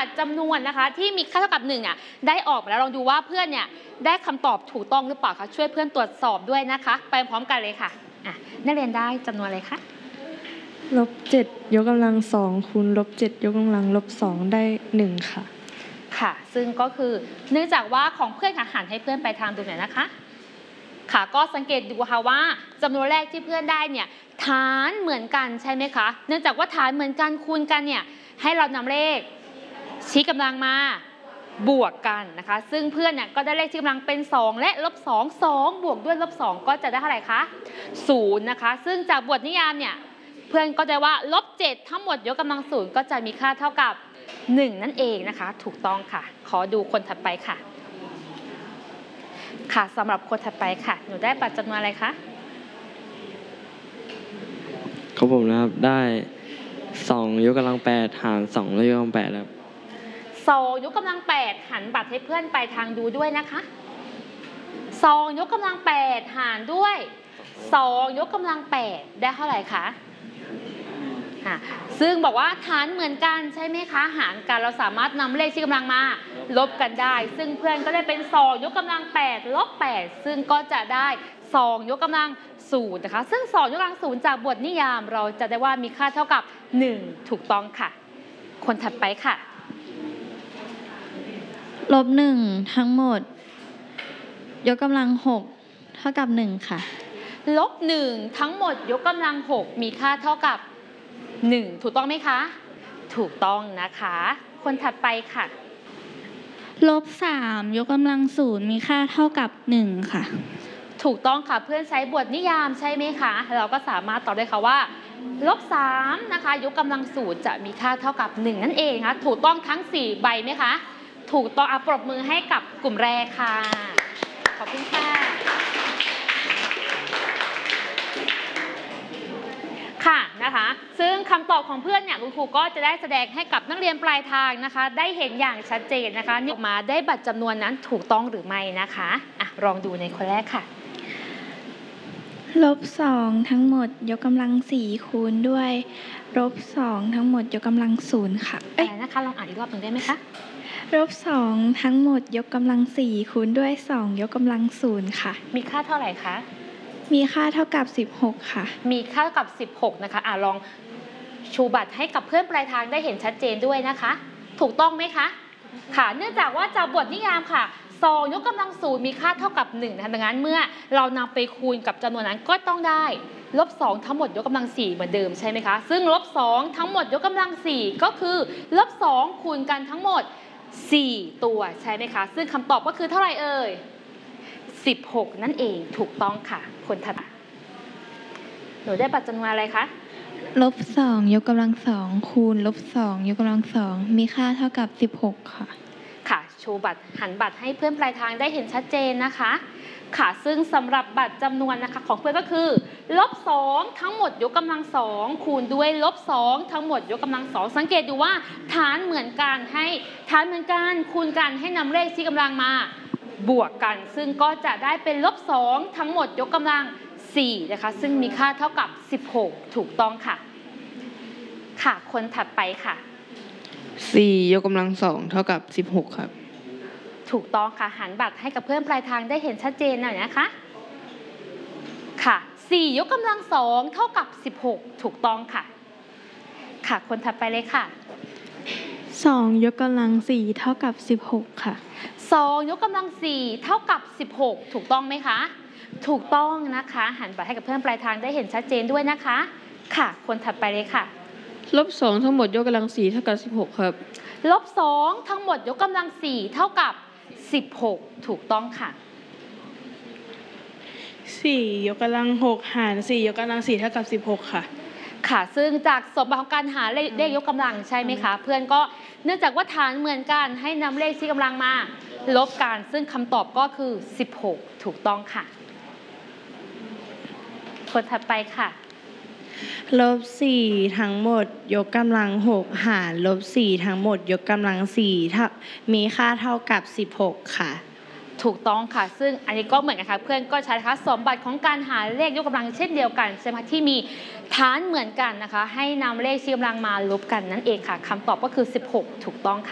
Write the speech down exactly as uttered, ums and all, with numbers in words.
ตรจำนวนนะคะที่มีค่าเท่ากับหนึ่งเนี่ยได้ออกมาแล้วลองดูว่าเพื่อนเนี่ยได้คำตอบถูกต้องหรือเปล่าคะช่วยเพื่อนตรวจสอบด้วยนะคะไปพร้อมกันเลยค่ะอ่ะนักเรียนได้จำนวนอะไรคะลบเจ็ดยกกำลังสองคูณลบเจ็ดยกกำลังลบสองได้หนึ่งค่ะค่ะซึ่งก็คือเนื่องจากว่าของเพื่อนค่ะหันให้เพื่อนไปทางดูหน่อยนะคะค่ะก็สังเกตดูค่ะว่าจำนวนแรกที่เพื่อนได้เนี่ยฐานเหมือนกันใช่ไหมคะเนื่องจากว่าฐานเหมือนกันคูณกันเนี่ยให้เรานำเลขชี้กำลังมาบวกกันนะคะซึ่งเพื่อนเนี่ยก็ได้เลขชี้กำลังเป็นสองและลบสอง สองบวกด้วยลบสองก็จะได้เท่าไหร่คะศูนย์นะคะซึ่งจากบทนิยามเนี่ยเพื่อนก็จะว่าลบเจ็ดทั้งหมดยกกำลังศูนย์ก็จะมีค่าเท่ากับหนึ่งนั่นเองนะคะถูกต้องค่ะขอดูคนถัดไปค่ะค่ะสำหรับคนถัดไปค่ะหนูได้ปัจจำนวนอะไรคะของผมนะครับได้สองยกกำลังแปดหารสองยกกำลังแปดครับสองยกกำลังแปดหันบัตรให้เพื่อนไปทางดูด้วยนะคะสองยกกำลังแปดหารด้วยสองยกกำลังแปดได้เท่าไหร่คะซึ่งบอกว่าฐานเหมือนกันใช่ไหมคะหารกันเราสามารถนำเลขที่กำลังมาลบกันได้ซึ่งเพื่อนก็ได้เป็นสองยกกำลังแปดลบแปดซึ่งก็จะได้สองยกกำลังศูนย์นะคะซึ่งสองยกกำลังศูนย์จากบทนิยามเราจะได้ว่ามีค่าเท่ากับหนึ่งถูกต้องค่ะคนถัดไปค่ะลบหนึ่งทั้งหมดยกกำลังหกเท่ากับหนึ่งค่ะลบหนึ่งทั้งหมดยกกำลังหกมีค่าเท่ากับหนึ่งถูกต้องไหมคะถูกต้องนะคะคนถัดไปค่ะลบสามยกกำลังศูนย์มีค่าเท่ากับหนึ่งค่ะถูกต้องค่ะเพื่อนใช้บทนิยามใช่ไหมคะเราก็สามารถตอบได้ค่ะว่าลบสามนะคะยกกำลังศูนย์จะมีค่าเท่ากับหนึ่งนั่นเองค่ะถูกต้องทั้งสี่ใบไหมคะถูกต้องอ่ะปรบมือให้กับกลุ่มแรกค่ะขอบคุณค่ะค่ะนะคะซึ่งคำตอบของเพื่อนเนี่ยคุณครูก็จะได้แสดงให้กับนักเรียนปลายทางนะคะได้เห็นอย่างชัดเจนนะคะออกมาได้บัตรจำนวนนั้นถูกต้องหรือไม่นะคะอ่ะลองดูในคนแรกค่ะลบสองทั้งหมดยกกำลังสี่คูณด้วยลบสองทั้งหมดยกกำลังศูนย์ค่ะอะไรนะคะลองอ่านอีกรอบหนึ่งได้ไหมคะลบสองทั้งหมดยกกำลังสี่คูณด้วยสองยกกำลังศูนย์ค่ะมีค่าเท่าไหร่คะมีค่าเท่ากับสิบหกค่ะมีค่าเท่ากับสิบหกนะคะอ่ะลองชูบัตรให้กับเพื่อนปลายทางได้เห็นชัดเจนด้วยนะคะถูกต้องไหมคะค่ะเนื่องจากว่าจากบทนิยามค่ะสองยกกำลังศูนย์มีค่าเท่ากับหนึ่งนะคะดังนั้นเมื่อเรานำไปคูณกับจำนวนนั้นก็ต้องได้ลบสองทั้งหมดยกกำลังสี่เหมือนเดิมใช่ไหมคะซึ่งลบสองทั้งหมดยกกำลังสี่ก็คือลบสองคูณกันทั้งหมดสี่ตัวใช่ไหมคะซึ่งคำตอบก็คือเท่าไหร่เอ่ยสิบหกนั่นเองถูกต้องค่ะคนถัดหนูได้บัตรจำนวนอะไรคะลบสองยกกำลังสองคูณลบสองยกกำลังสองมีค่าเท่ากับสิบหกค่ะค่ะชูบัตรหันบัตรให้เพื่อนปลายทางได้เห็นชัดเจนนะคะค่ะซึ่งสำหรับบัตรจำนวนนะคะของเพื่อนก็คือลบสองทั้งหมดยกกำลังสองคูณด้วยลบสองทั้งหมดยกกำลังสองสังเกตดูว่าฐานเหมือนกันให้ฐานเหมือนกันคูณกันให้นำเลขที่กำลังมาบวกกันซึ่งก็จะได้เป็นลบสองทั้งหมดยกกำลังสี่นะคะซึ่งมีค่าเท่ากับสิบหกถูกต้องค่ะค่ะคนถัดไปค่ะสี่ยกกำลังสองเท่ากับสิบหกครับถูกต้องค่ะหันบัตรให้กับเพื่อนปลายทางได้เห็นชัดเจนหน่อยนะคะค่ะสี่ยกกำลังสองเท่ากับสิบหกถูกต้องค่ะค่ะคนถัดไปเลยค่ะสองยกกำลังสี่เท่ากับสิบหกค่ะสองยกกำลังสี่เท่ากับสิบหกถูกต้องไหมคะถูกต้องนะคะหันบัตรให้กับเพื่อนปลายทางได้เห็นชัดเจนด้วยนะคะค่ะคนถัดไปเลยค่ะลบสองทั้งหมดยกกำลังสี่เท่ากับสิบหกครับลบสองทั้งหมดยกกำลังสี่เท่ากับสิบหกถูกต้องค่ะสี่ยกกำลังหกหารสี่ยกกำลังสี่เท่ากับสิบหกค่ะค่ะซึ่งจากสมบัติของการหาเลขยกกำลังใช่ไหมคะเพื่อนก็เนื่องจากว่าฐานเหมือนกันให้นำเลขที่กำลังมาลบกันซึ่งคำตอบก็คือสิบหกถูกต้องค่ะคนถัดไปค่ะลบสี่ทั้งหมดยกกำลังหกหารลบสี่ทั้งหมดยกกำลังสี่มีค่าเท่ากับสิบหกค่ะถูกต้องค่ะซึ่งอันนี้ก็เหมือนกันค่ะเพื่อนก็ใช้นะคะสมบัติของการหาเลขยกกำลังเช่นเดียวกันใช่ไหมที่มีฐานเหมือนกันนะคะให้นำเลขชี้กำลังมาลบกันนั่นเองค่ะคำตอบก็คือสิบหกถูกต้องค่ะ